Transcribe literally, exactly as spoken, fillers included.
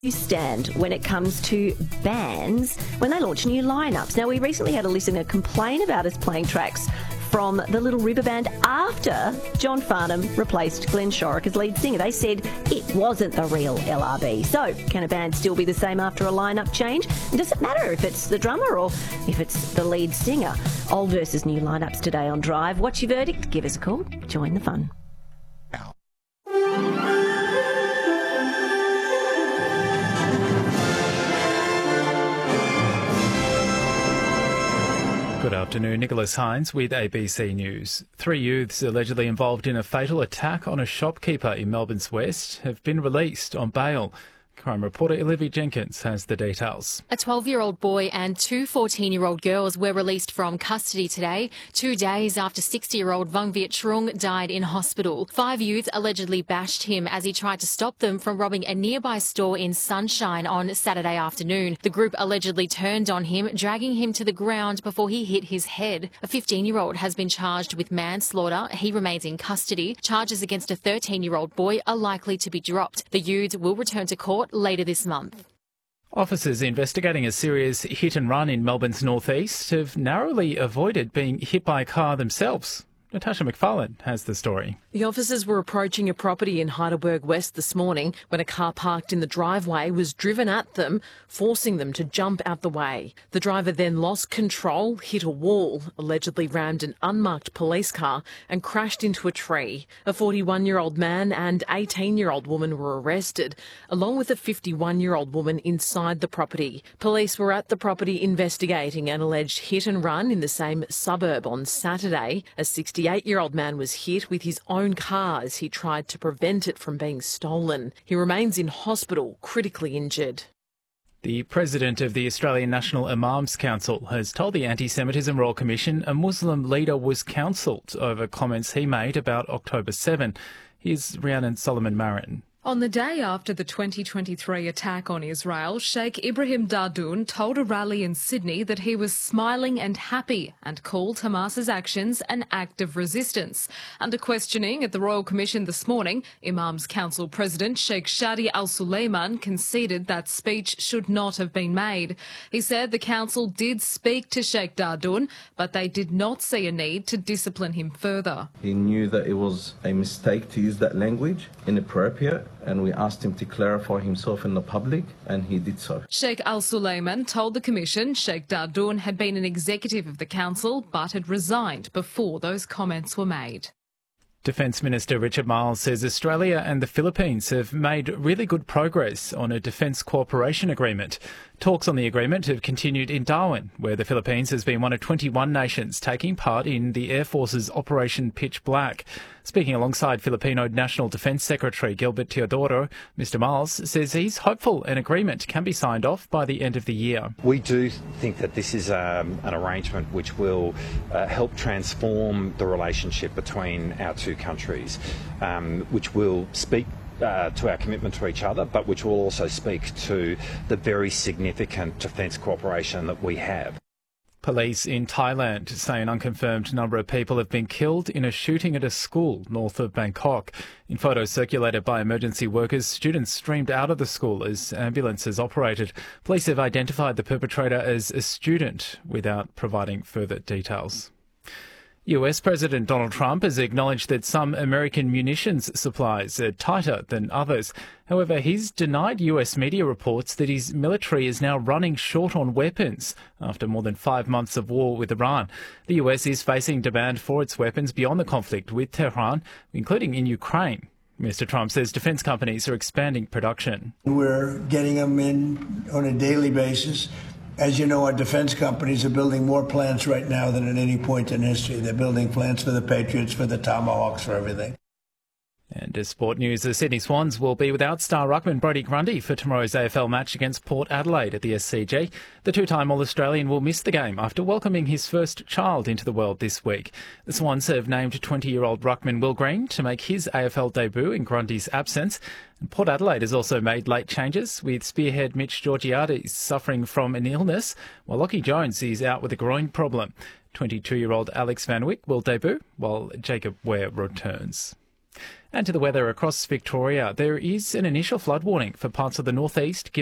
You stand when it comes to bands when they launch new lineups. Now, we recently had a listener complain about us playing tracks from the Little River Band after John Farnham replaced Glenn Shorrock as lead singer. They said it wasn't the real L R B. So, can a band still be the same after a lineup change? And does it matter if it's the drummer or if it's the lead singer? Old versus new lineups today on Drive. What's your verdict? Give us a call. Join the fun. Good afternoon, Nicholas Hines with A B C News. Three youths allegedly involved in a fatal attack on a shopkeeper in Melbourne's West have been released on bail. Crime reporter Olivia Jenkins has the details. A twelve-year-old boy and two fourteen-year-old girls were released from custody today, two days after sixty-year-old Vung Viet Trung died in hospital. Five youths allegedly bashed him as he tried to stop them from robbing a nearby store in Sunshine on Saturday afternoon. The group allegedly turned on him, dragging him to the ground before he hit his head. A fifteen-year-old has been charged with manslaughter. He remains in custody. Charges against a thirteen-year-old boy are likely to be dropped. The youths will return to court later this month. Officers investigating a serious hit and run in Melbourne's northeast have narrowly avoided being hit by a car themselves. Natasha McFarlane has the story. The officers were approaching a property in Heidelberg West this morning when a car parked in the driveway was driven at them, forcing them to jump out the way. The driver then lost control, hit a wall, allegedly rammed an unmarked police car and crashed into a tree. A forty-one-year-old man and eighteen-year-old woman were arrested, along with a fifty-one-year-old woman inside the property. Police were at the property investigating an alleged hit and run in the same suburb on Saturday. A sixty-eight-year-old man was hit with his own car as he tried to prevent it from being stolen. He remains in hospital, critically injured. The president of the Australian National Imams Council has told the Anti-Semitism Royal Commission a Muslim leader was counselled over comments he made about October seventh. Here's Rhiannon Solomon-Marin. On the day after the twenty twenty-three attack on Israel, Sheikh Ibrahim Dardoun told a rally in Sydney that he was smiling and happy and called Hamas's actions an act of resistance. Under questioning at the Royal Commission this morning, Imams Council President Sheikh Shadi Al-Suleiman conceded that speech should not have been made. He said the council did speak to Sheikh Dardoun, but they did not see a need to discipline him further. He knew that it was a mistake to use that language, inappropriate, and we asked him to clarify himself in the public, and he did so. Sheikh Al-Suleiman told the Commission Sheikh Dardoun had been an executive of the council but had resigned before those comments were made. Defence Minister Richard Marles says Australia and the Philippines have made really good progress on a defence cooperation agreement. Talks on the agreement have continued in Darwin, where the Philippines has been one of twenty-one nations taking part in the Air Force's Operation Pitch Black. Speaking alongside Filipino National Defence Secretary Gilbert Teodoro, Mr Marles says he's hopeful an agreement can be signed off by the end of the year. We do think that this is um, an arrangement which will uh, help transform the relationship between our two countries, um, which will speak Uh, to our commitment to each other, but which will also speak to the very significant defence cooperation that we have. Police in Thailand say an unconfirmed number of people have been killed in a shooting at a school north of Bangkok. In photos circulated by emergency workers, students streamed out of the school as ambulances operated. Police have identified the perpetrator as a student without providing further details. U S President Donald Trump has acknowledged that some American munitions supplies are tighter than others. However, he's denied U S media reports that his military is now running short on weapons after more than five months of war with Iran. The U S is facing demand for its weapons beyond the conflict with Tehran, including in Ukraine. Mister Trump says defence companies are expanding production. We're getting them in on a daily basis. As you know, our defense companies are building more plants right now than at any point in history. They're building plants for the Patriots, for the Tomahawks, for everything. And as sport news, the Sydney Swans will be without star ruckman Brodie Grundy for tomorrow's A F L match against Port Adelaide at the S C G. The two-time All-Australian will miss the game after welcoming his first child into the world this week. The Swans have named twenty-year-old ruckman Will Green to make his A F L debut in Grundy's absence. And Port Adelaide has also made late changes, with spearhead Mitch Georgiades suffering from an illness, while Lockie Jones is out with a groin problem. twenty-two-year-old Alex Van Wyk will debut, while Jacob Ware returns. And to the weather across Victoria, there is an initial flood warning for parts of the northeast.